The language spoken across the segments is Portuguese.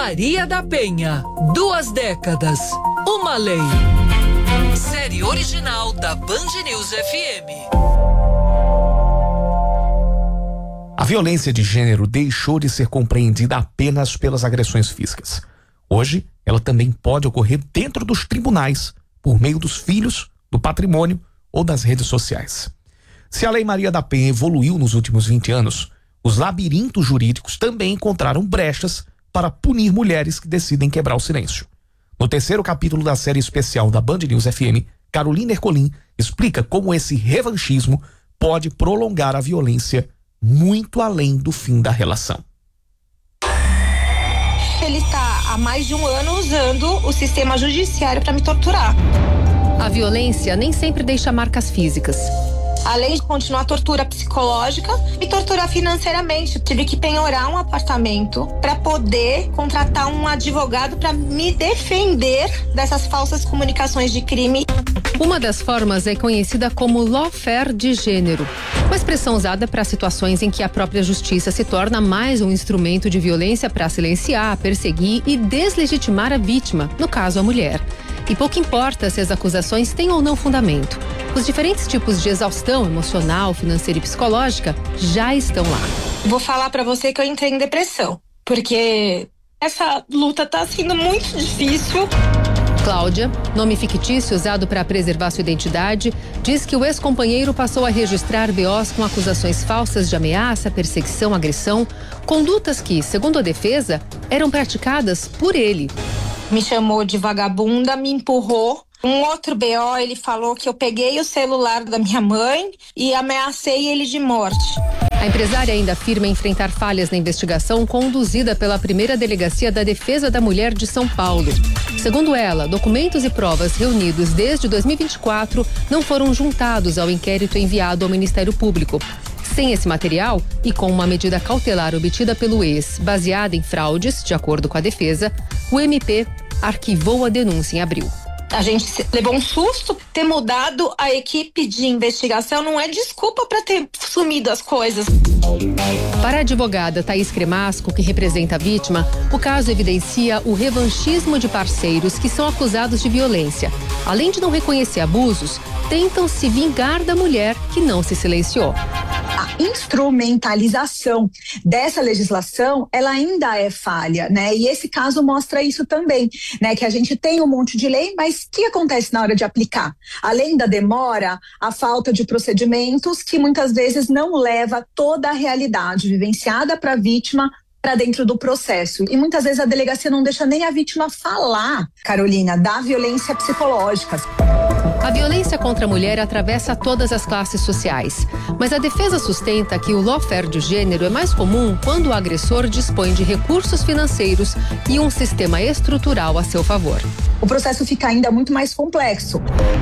Maria da Penha, 2 décadas, uma lei. Série original da Band News FM. A violência de gênero deixou de ser compreendida apenas pelas agressões físicas. Hoje, ela também pode ocorrer dentro dos tribunais, por meio dos filhos, do patrimônio ou das redes sociais. Se a Lei Maria da Penha evoluiu nos últimos 20 anos, os labirintos jurídicos também encontraram brechas para punir mulheres que decidem quebrar o silêncio. No 3º capítulo da série especial da Band News FM, Carolina Ercolim explica como esse revanchismo pode prolongar a violência muito além do fim da relação. Ele está há mais de um ano usando o sistema judiciário para me torturar. A violência nem sempre deixa marcas físicas. Além de continuar a tortura psicológica, me torturar financeiramente. Tive que penhorar um apartamento para poder contratar um advogado para me defender dessas falsas comunicações de crime. Uma das formas é conhecida como lawfare de gênero, uma expressão usada para situações em que a própria justiça se torna mais um instrumento de violência para silenciar, perseguir e deslegitimar a vítima, no caso a mulher. E pouco importa se as acusações têm ou não fundamento. Os diferentes tipos de exaustão emocional, financeira e psicológica já estão lá. Vou falar pra você que eu entrei em depressão, porque essa luta tá sendo muito difícil. Cláudia, nome fictício usado para preservar sua identidade, diz que o ex-companheiro passou a registrar BOs com acusações falsas de ameaça, perseguição, agressão, condutas que, segundo a defesa, eram praticadas por ele. Me chamou de vagabunda, me empurrou. Um outro BO, ele falou que eu peguei o celular da minha mãe e ameacei ele de morte. A empresária ainda afirma enfrentar falhas na investigação conduzida pela primeira delegacia da Defesa da Mulher de São Paulo. Segundo ela, documentos e provas reunidos desde 2024 não foram juntados ao inquérito enviado ao Ministério Público. Sem esse material e com uma medida cautelar obtida pelo ex, baseada em fraudes, de acordo com a defesa, o MP arquivou a denúncia em abril. A gente levou um susto. Ter mudado a equipe de investigação não é desculpa para ter sumido as coisas. Para a advogada Thaís Cremasco, que representa a vítima, o caso evidencia o revanchismo de parceiros que são acusados de violência. Além de não reconhecer abusos, tentam se vingar da mulher que não se silenciou. A instrumentalização dessa legislação, ela ainda é falha, né? E esse caso mostra isso também, né? Que a gente tem um monte de lei, mas o que acontece na hora de aplicar? Além da demora, a falta de procedimentos que muitas vezes não leva toda a realidade vivenciada para a vítima para dentro do processo. E muitas vezes a delegacia não deixa nem a vítima falar, Carolina, da violência psicológica. A violência contra a mulher atravessa todas as classes sociais, mas a defesa sustenta que o lawfare de gênero é mais comum quando o agressor dispõe de recursos financeiros e um sistema estrutural a seu favor. O processo fica ainda muito mais complexo.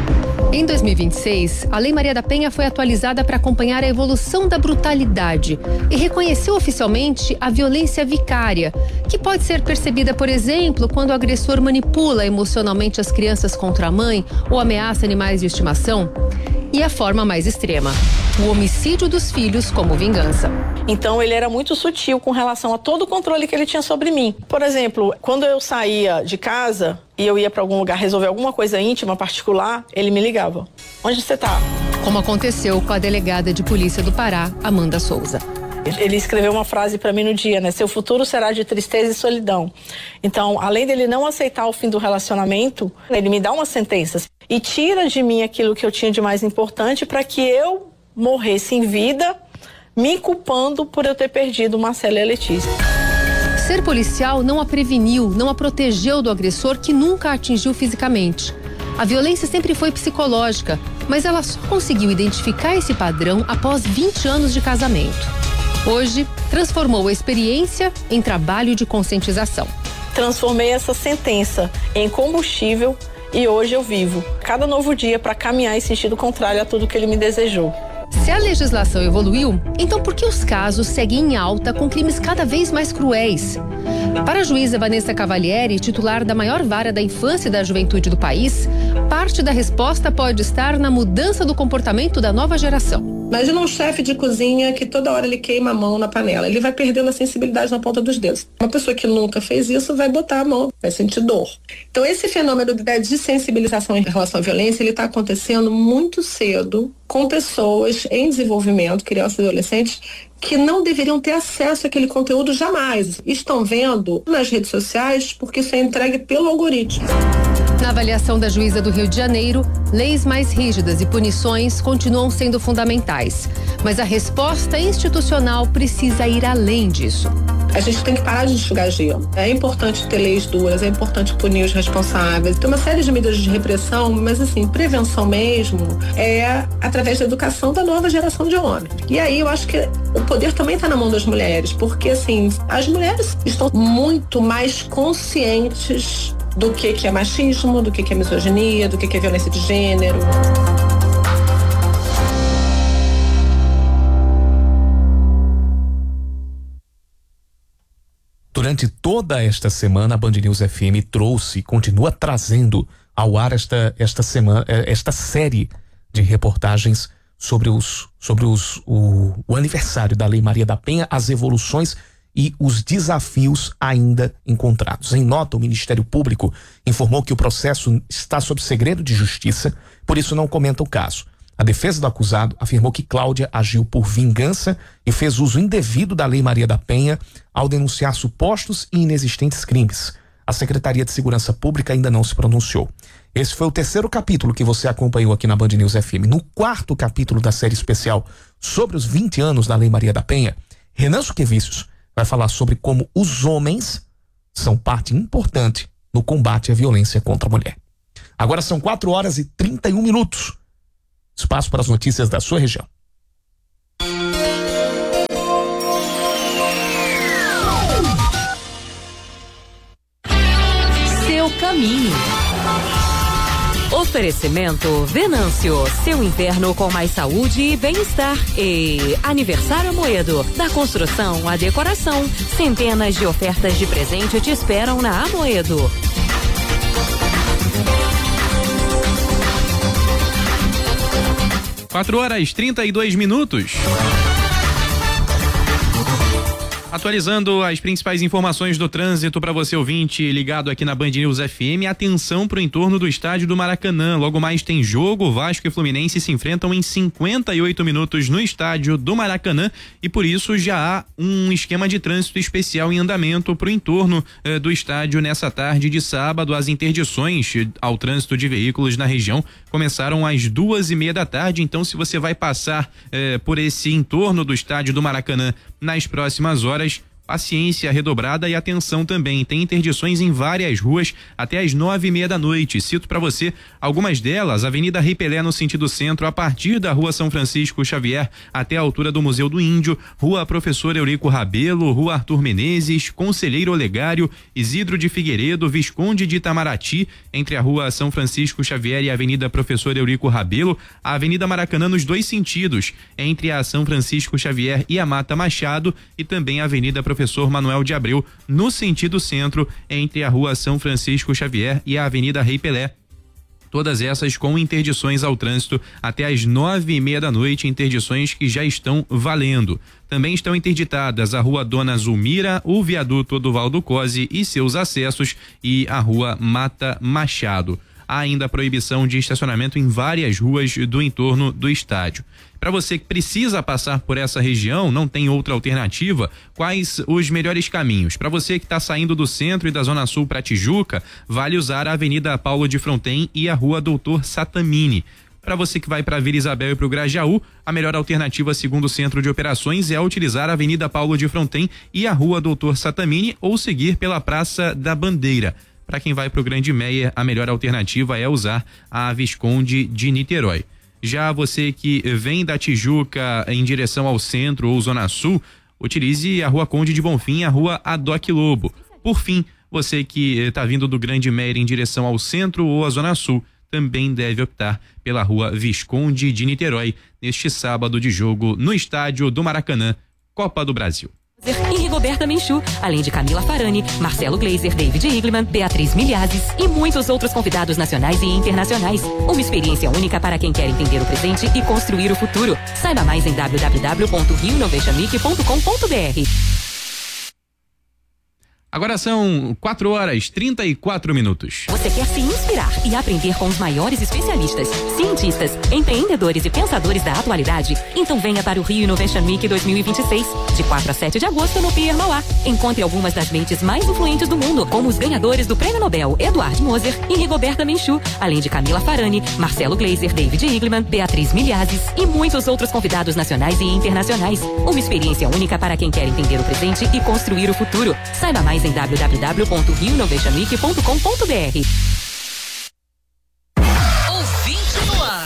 Em 2026, a Lei Maria da Penha foi atualizada para acompanhar a evolução da brutalidade e reconheceu oficialmente a violência vicária, que pode ser percebida, por exemplo, quando o agressor manipula emocionalmente as crianças contra a mãe ou ameaça animais de estimação, e a forma mais extrema, o homicídio dos filhos como vingança. Então ele era muito sutil com relação a todo o controle que ele tinha sobre mim. Por exemplo, quando eu saía de casa e eu ia para algum lugar resolver alguma coisa íntima, particular, ele me ligava. Onde você tá? Como aconteceu com a delegada de polícia do Pará, Amanda Souza. Ele escreveu uma frase para mim no dia, né? Seu futuro será de tristeza e solidão. Então, além dele não aceitar o fim do relacionamento, ele me dá uma sentença e tira de mim aquilo que eu tinha de mais importante para que eu morresse em vida, me culpando por eu ter perdido Marcela e a Letícia. Ser policial não a preveniu, não a protegeu do agressor que nunca a atingiu fisicamente. A violência sempre foi psicológica, mas ela só conseguiu identificar esse padrão após 20 anos de casamento. Hoje, transformou a experiência em trabalho de conscientização. Transformei essa sentença em combustível e hoje eu vivo cada novo dia para caminhar em sentido contrário a tudo que ele me desejou. Se a legislação evoluiu, então por que os casos seguem em alta com crimes cada vez mais cruéis? Para a juíza Vanessa Cavalieri, titular da maior vara da infância e da juventude do país, parte da resposta pode estar na mudança do comportamento da nova geração. Imagina um chefe de cozinha que toda hora ele queima a mão na panela. Ele vai perdendo a sensibilidade na ponta dos dedos. Uma pessoa que nunca fez isso vai botar a mão, vai sentir dor. Então esse fenômeno da desensibilização em relação à violência, ele está acontecendo muito cedo com pessoas em desenvolvimento, crianças e adolescentes, que não deveriam ter acesso àquele conteúdo jamais. Estão vendo nas redes sociais porque isso é entregue pelo algoritmo. Na avaliação da juíza do Rio de Janeiro, leis mais rígidas e punições continuam sendo fundamentais. Mas a resposta institucional precisa ir além disso. A gente tem que parar de enxugar gelo. É importante ter leis duras, é importante punir os responsáveis. Tem uma série de medidas de repressão, mas assim, prevenção mesmo é através da educação da nova geração de homens. E aí eu acho que o poder também está na mão das mulheres, porque assim, as mulheres estão muito mais conscientes do que é machismo, do que é misoginia, do que é violência de gênero. Durante toda esta semana, a Band News FM trouxe e continua trazendo ao ar esta série de reportagens sobre o aniversário da Lei Maria da Penha, as evoluções e os desafios ainda encontrados. Em nota, o Ministério Público informou que o processo está sob segredo de justiça, por isso não comenta o caso. A defesa do acusado afirmou que Cláudia agiu por vingança e fez uso indevido da Lei Maria da Penha ao denunciar supostos e inexistentes crimes. A Secretaria de Segurança Pública ainda não se pronunciou. Esse foi o terceiro capítulo que você acompanhou aqui na Band News FM. No quarto capítulo da série especial sobre os 20 anos da Lei Maria da Penha, Renan Suquevicius vai falar sobre como os homens são parte importante no combate à violência contra a mulher. Agora são 4h31. Espaço para as notícias da sua região. Seu caminho. Oferecimento Venâncio, seu inverno com mais saúde e bem-estar. E Aniversário Amoedo, da construção à decoração. Centenas de ofertas de presente te esperam na Amoedo. 4h32. Atualizando as principais informações do trânsito para você ouvinte ligado aqui na Band News FM. Atenção para o entorno do estádio do Maracanã. Logo mais tem jogo. Vasco e Fluminense se enfrentam em 58 minutos no estádio do Maracanã e por isso já há um esquema de trânsito especial em andamento para o entorno do estádio nessa tarde de sábado. As interdições ao trânsito de veículos na região começaram às 2:30 da tarde. Então, se você vai passar por esse entorno do estádio do Maracanã nas próximas horas, paciência redobrada e atenção também. Tem interdições em várias ruas até às 9:30 da noite. Cito para você algumas delas: Avenida Rei Pelé no sentido centro, a partir da Rua São Francisco Xavier até a altura do Museu do Índio, Rua Professor Eurico Rabelo, Rua Arthur Menezes, Conselheiro Olegário, Isidro de Figueiredo, Visconde de Itamaraty, entre a Rua São Francisco Xavier e a Avenida Professor Eurico Rabelo, a Avenida Maracanã nos dois sentidos, entre a São Francisco Xavier e a Mata Machado, e também a Avenida Professor Manuel de Abreu no sentido centro, entre a Rua São Francisco Xavier e a Avenida Rei Pelé. Todas essas com interdições ao trânsito até às 9:30 da noite, interdições que já estão valendo. Também estão interditadas a Rua Dona Zulmira, o Viaduto Oduvaldo Cosi e seus acessos e a Rua Mata Machado. Há ainda a proibição de estacionamento em várias ruas do entorno do estádio. Para você que precisa passar por essa região, não tem outra alternativa, quais os melhores caminhos? Para você que está saindo do centro e da Zona Sul para Tijuca, vale usar a Avenida Paulo de Fronten e a Rua Doutor Satamini. Para você que vai para Vila Isabel e para o Grajaú, a melhor alternativa, segundo o Centro de Operações, é utilizar a Avenida Paulo de Fronten e a Rua Doutor Satamini ou seguir pela Praça da Bandeira. Para quem vai para o Grande Meia, a melhor alternativa é usar a Visconde de Niterói. Já você que vem da Tijuca em direção ao centro ou Zona Sul, utilize a Rua Conde de Bonfim e a Rua Adoc Lobo. Por fim, você que está vindo do Grande Meia em direção ao centro ou à Zona Sul, também deve optar pela Rua Visconde de Niterói neste sábado de jogo no estádio do Maracanã, Copa do Brasil. e Rigoberta Menchú, além de Camila Farani, Marcelo Gleiser, David Igleman, Beatriz Milhazes e muitos outros convidados nacionais e internacionais. Uma experiência única para quem quer entender o presente e construir o futuro. Saiba mais em www.rioinnovationweek.com.br. Agora são 4h34. Você quer se inspirar e aprender com os maiores especialistas, cientistas, empreendedores e pensadores da atualidade? Então venha para o Rio Innovation Week 2026, de 4 a 7 de agosto no Pier Mauá. Encontre algumas das mentes mais influentes do mundo, como os ganhadores do Prêmio Nobel Eduard Moser e Rigoberta Menchú, além de Camila Farani, Marcelo Gleiser, David Igleman, Beatriz Milhazes e muitos outros convidados nacionais e internacionais. Uma experiência única para quem quer entender o presente e construir o futuro. Saiba mais em www.rioinnovationweek.com.br. Ouvinte no ar.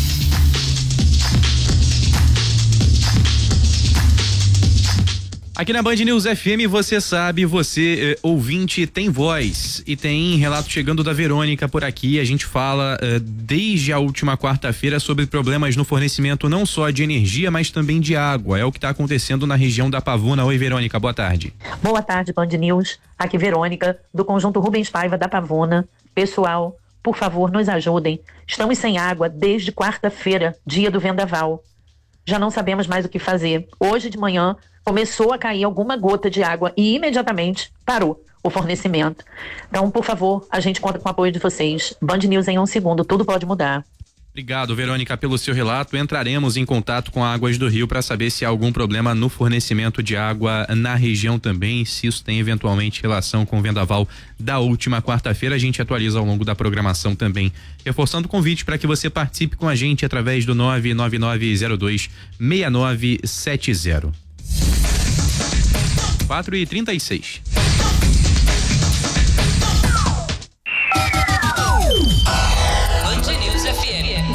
Aqui na Band News FM, você sabe, você ouvinte tem voz e tem relato chegando da Verônica por aqui. A gente fala desde a última quarta-feira sobre problemas no fornecimento não só de energia, mas também de água. É o que está acontecendo na região da Pavuna. Oi, Verônica, boa tarde. Boa tarde, Band News. Aqui Verônica, do Conjunto Rubens Paiva da Pavuna. Pessoal, por favor, nos ajudem. Estamos sem água desde quarta-feira, dia do vendaval. Já não sabemos mais o que fazer. Hoje de manhã começou a cair alguma gota de água e imediatamente parou o fornecimento. Então, por favor, a gente conta com o apoio de vocês. Band News em 1 segundo, tudo pode mudar. Obrigado, Verônica, pelo seu relato. Entraremos em contato com a Águas do Rio para saber se há algum problema no fornecimento de água na região também, se isso tem eventualmente relação com o vendaval da última quarta-feira. A gente atualiza ao longo da programação também. Reforçando o convite para que você participe com a gente através do 99902-6970. 4h36. Band News FM